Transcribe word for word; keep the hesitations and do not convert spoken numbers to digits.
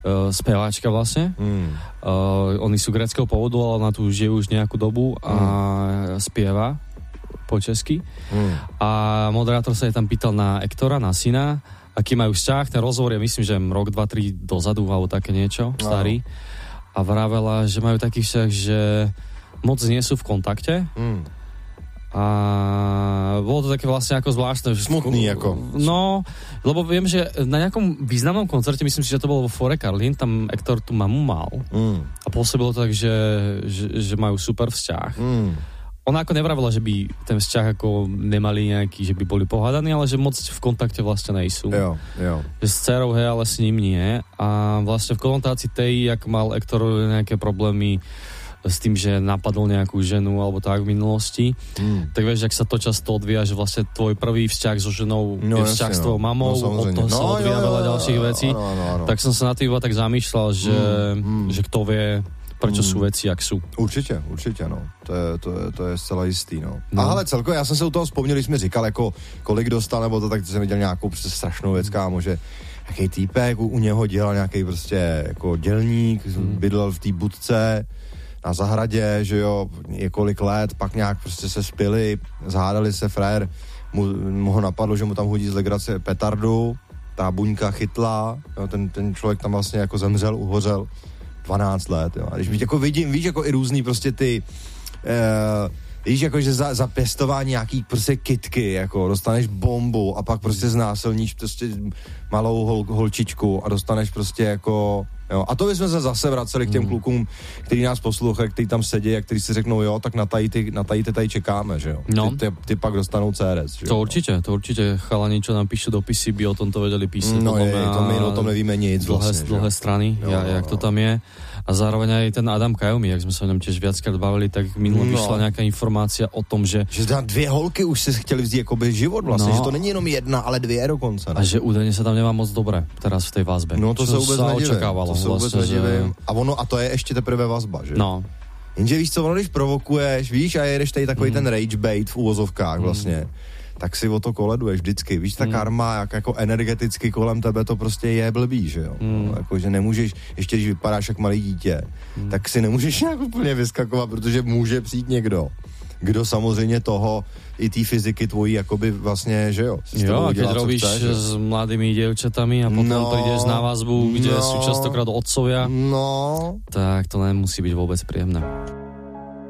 uh, speváčka vlastne. Mm. Uh, oni sú gréckeho pôvodu, ale ona tu žije už nejakú dobu a mm. spieva po česky. Mm. A moderátor sa jej tam pýtal na Ektora, na syna, aký majú vzťah. Ten rozhovor je, myslím, že rok, dva, tri dozadu, alebo také niečo, starý. A vravela, že majú taký vzťah, že moc nie sú v kontakte. Mm. A bolo to také vlastne ako zvláštne. Smutný ako. No, lebo viem, že na nejakom významnom koncerte, myslím si, že to bolo vo Fore Karlín, tam Ektor tú mamu mal. Mm. A pôsobilo to tak, že, že, že majú super vzťah. Mm. Ona ako nevravila, že by ten vzťah ako nemali nejaký, že by boli pohádaní, ale že moc v kontakte vlastne nejsú. Jo, jo. Že s dcerou, hej, ale s ním nie. A vlastne v konotácii tej, jak mal Ektor nejaké problémy s tým, že napadol nejakú ženu alebo tak v minulosti, mm. tak vieš, ak sa to často odvíja, že vlastne tvoj prvý vzťah so ženou no, je vzťah jasne, s tvojou mamou, no, od toho no, sa odvíja jo, veľa jo, ďalších jo, vecí. No, no, no. Tak som sa na tým iba tak zamýšľal, že, mm. že kto vie, prečo mm. sú veci, jak sú. Určitě, určitě, no. To je, to je, to je zcela jistý, no. no. A hele, celkově, já jsem se u toho vzpomněl, když mi říkal, jako, kolik dostal, nebo to, tak jsem viděl nějakou prostě strašnou věc, kámo, že nějaký týpek, u, u něho dělal nějaký prostě jako dělník, mm. bydlel v té budce na zahradě, že jo, několik let, pak nějak prostě se spili, zhádali se, frajer, mu, mu ho napadlo, že mu tam hodí z legrace petardu, ta buňka chytla, jo, ten, ten člověk tam vlastně jako zemřel, uhořel, dvanáct let, jo. A když víš, jako vidím, víš, jako i různý prostě ty, uh, víš, jako, že za, za pěstování nějaký prostě kytky, jako, dostaneš bombu a pak prostě znásilníš prostě malou hol, holčičku a dostaneš prostě jako, jo. A to bychom se zase vraceli k těm klukům, který nás poslouchají, který tam sedí a který si řeknou, jo, tak na tady ty, na tady ty tady čekáme, že jo. No. Ty, ty, ty pak dostanou C R S, že jo. To určitě, to určitě, chalani, čo nám píšu dopisy, by o tom to vedeli písať. No je, to my o tom nevíme nic dlhé, vlastně, dlhé strany, jo, ja, jak to tam je. A zároveň aj ten Adam Kajomi, jak sme sa o ňom tiež viackrát bavili, tak minulo no. vyšla nejaká informácia o tom, že... Že tam dvě holky už si chtěli vzít jakoby život vlastně, no. že to není jenom jedna, ale dvě dokonce. Ne? A že údajne sa tam nemá moc dobre teraz v tej vazbe. No to sa vůbec očakávalo. To se vůbec nedivím. Že... A ono, a to je ještě teprve vazba, že? No. Jenže víš co, ono když provokuješ, víš, a jedeš tady takový mm. ten rage bait v úvozovkách mm. vlastně, tak si o to koleduješ vždycky. Víš, ta mm. karma, jak jako energeticky kolem tebe to prostě je blbý, že jo? Mm. No, jako, že nemůžeš, ještě když vypadáš jak malý dítě, mm. tak si nemůžeš nějak úplně vyskakovat, protože může přijít někdo, kdo samozřejmě toho, i té fyziky tvojí, jakoby vlastně, že jo? Jo, a keď robíš chce, s mladými dievčatami a potom no, prídeš na vazbu, kde no, sú častokrát otcovia, no, tak to nemusí byť vôbec príjemné.